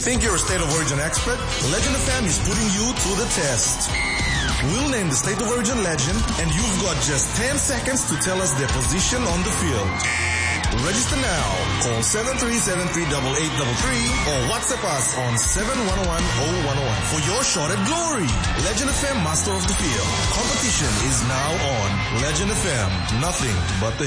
Think you're a State of Origin expert? Legend FM is putting you to the test. We'll name the State of Origin legend, and you've got just 10 seconds to tell us their position on the field. Register now. Call 7373-8833 or WhatsApp us on 711-0101 for your shot at glory. Legend FM Master of the Field. Competition is now on. Legend FM, nothing but the